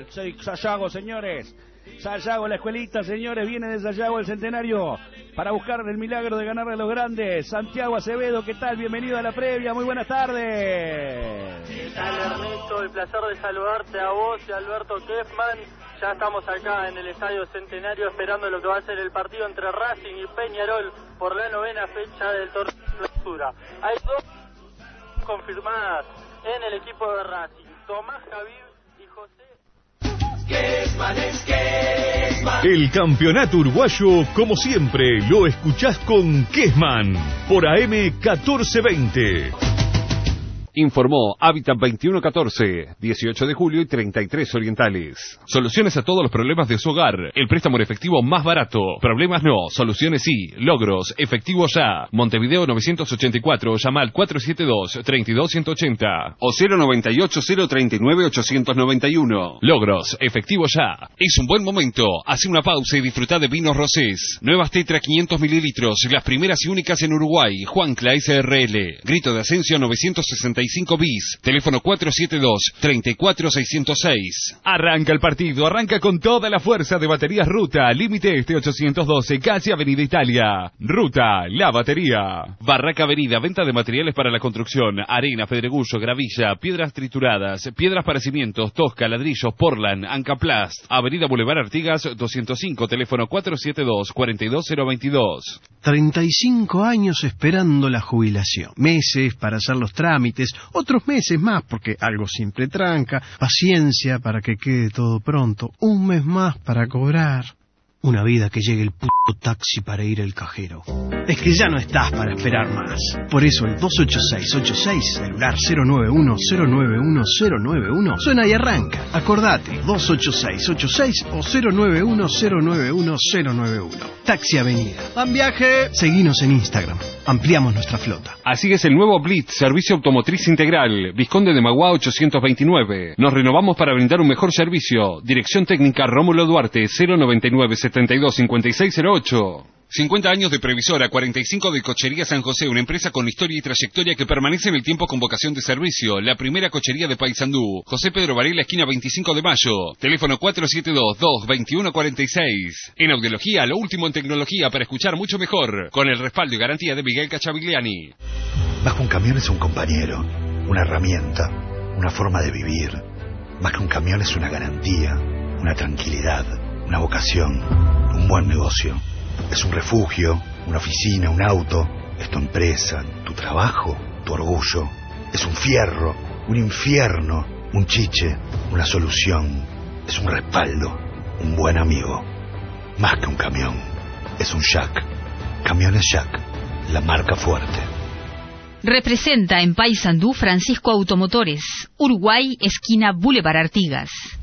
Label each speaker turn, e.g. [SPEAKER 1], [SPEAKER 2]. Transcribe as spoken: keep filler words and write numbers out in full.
[SPEAKER 1] el Sayago, señores. Sayago, la escuelita, señores, viene de Sayago el centenario para buscar el milagro de ganarle a los grandes. Santiago Acevedo, ¿qué tal? Bienvenido a la previa, muy buenas tardes.
[SPEAKER 2] ¿Qué tal, Ernesto? El placer de saludarte a vos y a Alberto Kefman. Ya estamos acá en el Estadio Centenario esperando lo que va a ser el partido entre Racing y Peñarol por la novena fecha del torneo de clausura. Hay dos confirmadas en el equipo de Racing, Tomás Javib y José.
[SPEAKER 3] El campeonato uruguayo, como siempre, lo escuchás con Kessman por A M catorce veinte.
[SPEAKER 4] Informó Hábitat veintiuno catorce, dieciocho de julio y treinta y tres orientales. Soluciones a todos los problemas de su hogar. El préstamo en efectivo más barato. Problemas no, soluciones sí. Logros, efectivo ya. Montevideo novecientos ochenta y cuatro, llama al cuatro siete dos, tres dos uno cero cero o cero noventa y ocho, cero treinta y nueve, ochocientos noventa y uno. Logros, efectivo ya. Es un buen momento. Hace una pausa y disfruta de vinos rosés. Nuevas Tetra quinientos mililitros, las primeras y únicas en Uruguay. Juancla S R L. Grito de Ascenso novecientos sesenta y cinco bis. Teléfono cuatro siete dos, tres cuatro seis cero seis.
[SPEAKER 3] Arranca el partido, arranca con toda la fuerza de Baterías Ruta. Límite este ochocientos doce, calle Avenida Italia. Ruta, la batería.
[SPEAKER 4] Barraca Avenida, venta de materiales para la construcción. Arena, pedregullo, gravilla, piedras trituradas, piedras para cimientos, tosca, ladrillos, portland, Ancaplast. Avenida Boulevard Artigas doscientos cinco, teléfono cuatro siete dos, cuatro dos cero dos dos.
[SPEAKER 5] treinta y cinco años esperando la jubilación. Meses para hacer los trámites, otros meses más porque algo siempre tranca, paciencia para que quede todo pronto, un mes más para cobrar. Una vida que llegue el puto taxi para ir al cajero. Es que ya no estás para esperar más. Por eso el dos ocho seis ocho seis, celular cero nueve uno cero nueve uno cero nueve uno, suena y arranca. Acordate, dos ocho seis ocho seis o cero nueve uno cero nueve uno cero nueve uno. Taxi Avenida. ¿Van viaje? Seguinos en Instagram. Ampliamos nuestra flota.
[SPEAKER 4] Así es el nuevo Blitz, servicio automotriz integral. Visconde de Magua ochocientos veintinueve. Nos renovamos para brindar un mejor servicio. Dirección técnica Rómulo Duarte, cero noventa y nueve setenta y dos cincuenta y seis cero ocho. cincuenta años de Previsora, cuarenta y cinco de Cochería San José, una empresa con historia y trayectoria que permanece en el tiempo con vocación de servicio. La primera cochería de Paysandú. José Pedro Varela, esquina veinticinco de mayo. Teléfono cuatro siete dos, dos dos uno cuatro seis. En audiología, lo último en tecnología para escuchar mucho mejor. Con el respaldo y garantía de Miguel Cachavigliani.
[SPEAKER 6] Más que un camión es un compañero, una herramienta, una forma de vivir. Más que un camión es una garantía, una tranquilidad, una vocación, un buen negocio. Es un refugio, una oficina, un auto, es tu empresa, tu trabajo, tu orgullo. Es un fierro, un infierno, un chiche, una solución. Es un respaldo, un buen amigo. Más que un camión, es un Jack. Camiones Jack, la marca fuerte.
[SPEAKER 7] Representa en Paysandú Francisco Automotores, Uruguay, esquina Boulevard Artigas.